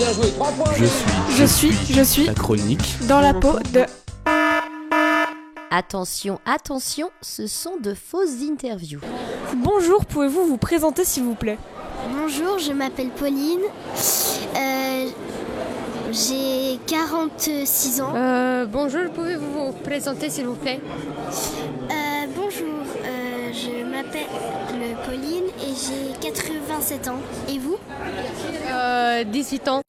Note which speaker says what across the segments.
Speaker 1: Je suis
Speaker 2: la chronique
Speaker 1: dans la peau de...
Speaker 3: Attention, attention, ce sont de fausses interviews.
Speaker 1: Bonjour, pouvez-vous vous présenter s'il vous plaît?
Speaker 4: Bonjour, je m'appelle Pauline. J'ai 46 ans.
Speaker 5: Bonjour, pouvez-vous vous présenter s'il vous plaît?
Speaker 4: Bonjour, je m'appelle Pauline et j'ai 87 ans. Et vous?
Speaker 5: 18 ans.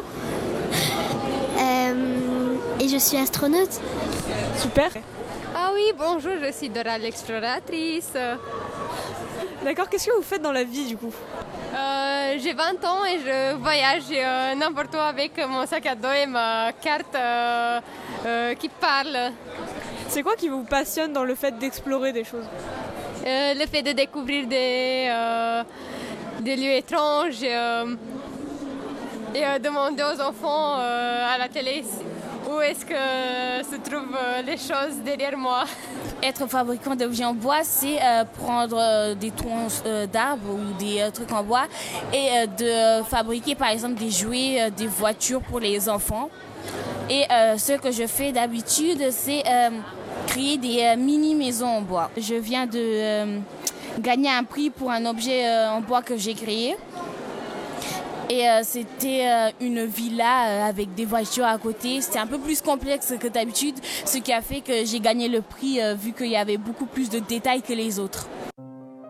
Speaker 4: Et je suis astronaute.
Speaker 1: Super.
Speaker 5: Ah oui, bonjour, je suis Dora l'exploratrice.
Speaker 1: D'accord, qu'est-ce que vous faites dans la vie du coup?
Speaker 5: J'ai 20 ans et je voyage n'importe où avec mon sac à dos et ma carte qui parle.
Speaker 1: C'est quoi qui vous passionne dans le fait d'explorer des choses?
Speaker 5: Le fait de découvrir des lieux étranges et demander aux enfants à la télé où est-ce que se trouvent les choses derrière moi.
Speaker 6: Être fabricant d'objets en bois, c'est prendre des troncs d'arbres ou des trucs en bois et de fabriquer par exemple des jouets, des voitures pour les enfants. Et ce que je fais d'habitude, c'est créer des mini-maisons en bois. Je viens de gagner un prix pour un objet en bois que j'ai créé. Et c'était une villa avec des voitures à côté. C'était un peu plus complexe que d'habitude, ce qui a fait que j'ai gagné le prix vu qu'il y avait beaucoup plus de détails que les autres.